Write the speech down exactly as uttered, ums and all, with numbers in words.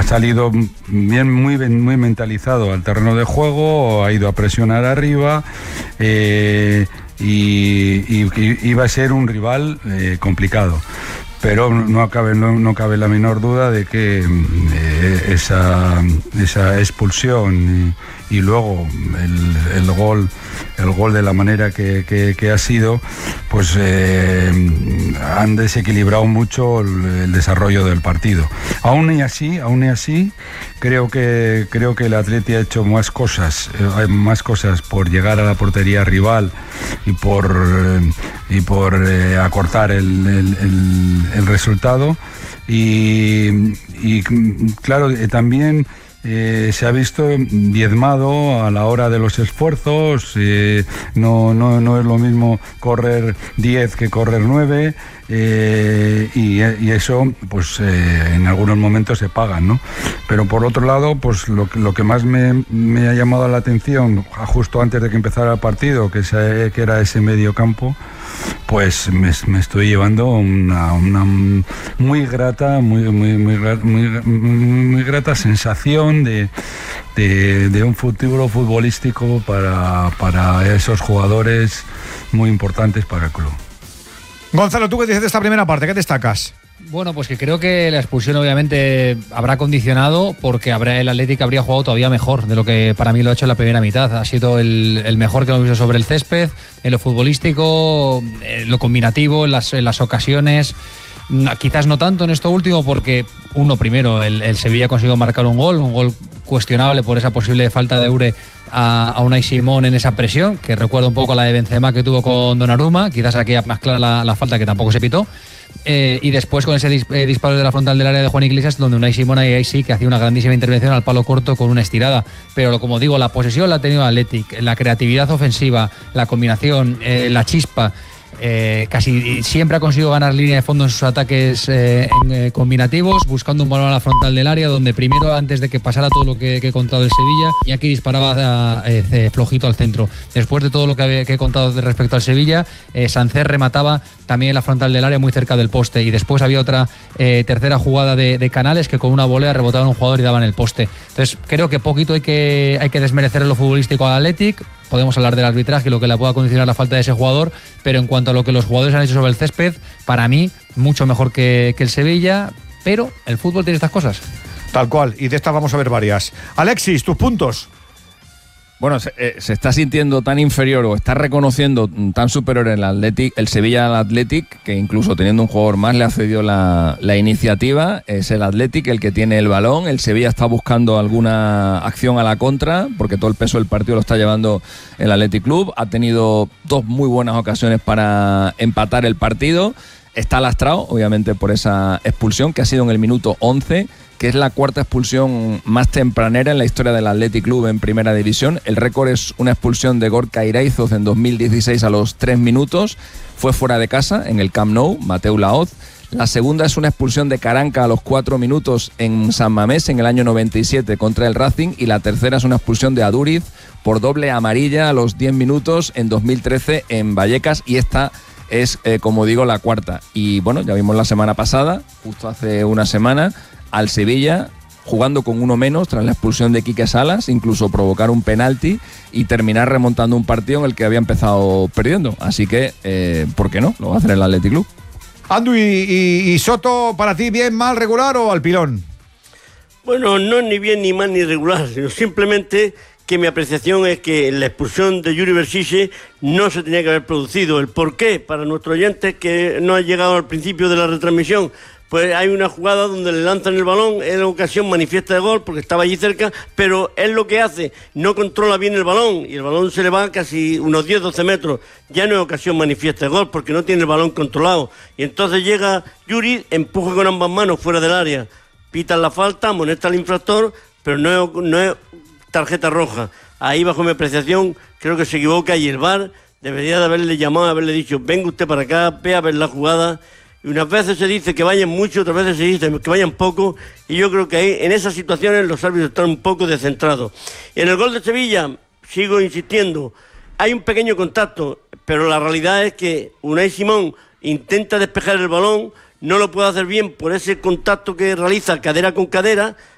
ha salido bien, muy, muy mentalizado al terreno de juego, ha ido a presionar arriba, eh, y, y, y iba a ser un rival eh, complicado. Pero no cabe, no, no cabe la menor duda de que eh, esa, esa expulsión y, y luego el, el gol el gol de la manera que, que, que ha sido, pues eh, han desequilibrado mucho el, el desarrollo del partido. Aún y así, aún y así, creo que creo que el Atleti ha hecho más cosas, eh, más cosas por llegar a la portería rival y por eh, y por eh, acortar el, el, el, el resultado. Y, y claro, eh, también Eh, se ha visto diezmado a la hora de los esfuerzos. eh, no, no, no es lo mismo correr diez que correr nueve, eh, y, y eso pues eh, en algunos momentos se paga, ¿no? Pero por otro lado, pues lo, lo que más me, me ha llamado la atención justo antes de que empezara el partido, que, ese, que era ese medio campo, pues me, me estoy llevando una, una muy grata, muy, muy, muy, muy, muy grata sensación de, de, de un futuro futbolístico para, para esos jugadores muy importantes para el club. Gonzalo, ¿tú qué dices de esta primera parte? ¿Qué destacas? Bueno, pues que creo que la expulsión obviamente habrá condicionado, porque habrá, el Atlético habría jugado todavía mejor de lo que para mí lo ha hecho en la primera mitad. Ha sido el, el mejor que hemos visto sobre el césped, en lo futbolístico, en lo combinativo, en las, en las ocasiones. Quizás no tanto en esto último, porque uno, primero, el, el Sevilla consiguió marcar un gol, un gol cuestionable por esa posible falta de Eure a, a Unai Simón en esa presión, que recuerda un poco la de Benzema que tuvo con Donnarumma. Quizás aquí más clara la, la falta, que tampoco se pitó. Eh, y después con ese dis- eh, disparo de la frontal del área de Juan Iglesias, donde Unai Simón ahí, ahí sí que hacía una grandísima intervención al palo corto con una estirada. Pero como digo, la posesión la ha tenido Athletic, la creatividad ofensiva, la combinación, eh, la chispa. Eh, casi siempre ha conseguido ganar línea de fondo en sus ataques eh, en, eh, combinativos, buscando un balón a la frontal del área, donde primero, antes de que pasara todo lo que, que he contado del Sevilla, y aquí disparaba eh, flojito al centro. Después de todo lo que, que he contado respecto al Sevilla, eh, Sancer remataba también en la frontal del área, muy cerca del poste, y después había otra eh, tercera jugada de, de Canales, que con una volea rebotaba en un jugador y daba en el poste. Entonces creo que poquito hay que, hay que desmerecer en lo futbolístico al Athletic. Podemos hablar del arbitraje y lo que le pueda condicionar la falta de ese jugador, pero en cuanto a lo que los jugadores han hecho sobre el césped, para mí, mucho mejor que, que el Sevilla, pero el fútbol tiene estas cosas. Tal cual, y de estas vamos a ver varias. Alexis, tus puntos. Bueno, se, eh, se está sintiendo tan inferior, o está reconociendo tan superior el Athletic, el Sevilla al Athletic, que incluso teniendo un jugador más le ha cedido la, la iniciativa. Es el Athletic el que tiene el balón. El Sevilla está buscando alguna acción a la contra, porque todo el peso del partido lo está llevando el Athletic Club. Ha tenido dos muy buenas ocasiones para empatar el partido. Está lastrado, obviamente, por esa expulsión que ha sido en el minuto once, que es la cuarta expulsión más tempranera en la historia del Athletic Club en primera división. El récord es una expulsión de Gorka Iraizoz en dos mil dieciséis a los tres minutos. Fue fuera de casa, en el Camp Nou, Mateu Laoz. La segunda es una expulsión de Caranca a los cuatro minutos en San Mamés en el año noventa y siete contra el Racing. Y la tercera es una expulsión de Aduriz por doble amarilla a los diez minutos en dos mil trece en Vallecas. Y esta es, eh, como digo, la cuarta. Y bueno, ya vimos la semana pasada, justo hace una semana, al Sevilla jugando con uno menos tras la expulsión de Quique Salas, incluso provocar un penalti y terminar remontando un partido en el que había empezado perdiendo. Así que, eh, ¿por qué no? Lo va a hacer el Athletic Club. Andu, y, y, y Soto, ¿para ti bien, mal, regular o al pilón? Bueno, no ni bien, ni mal, ni regular, sino simplemente que mi apreciación es que la expulsión de Yuri Berchiche no se tenía que haber producido. ¿El por qué? Para nuestros oyentes que no han llegado al principio de la retransmisión, pues hay una jugada donde le lanzan el balón, en la ocasión manifiesta de gol porque estaba allí cerca, pero él lo que hace, no controla bien el balón y el balón se le va casi unos diez doce metros, ya no es ocasión manifiesta de gol porque no tiene el balón controlado, y entonces llega Yuri, empuja con ambas manos fuera del área, pitan la falta, amonesta al infractor, pero no es, no es tarjeta roja. Ahí, bajo mi apreciación, creo que se equivoca y el V A R debería de haberle llamado, haberle dicho, venga usted para acá, ve a ver la jugada. Y unas veces se dice que vayan mucho, otras veces se dice que vayan poco, y yo creo que ahí, en esas situaciones los árbitros están un poco descentrados. En el gol de Sevilla, sigo insistiendo, hay un pequeño contacto, pero la realidad es que Unai Simón intenta despejar el balón, no lo puede hacer bien por ese contacto que realiza cadera con cadera,